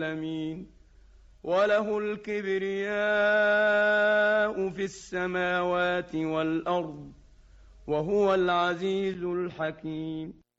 العالمين وله الكبرياء في السماوات والأرض وهو العزيز الحكيم.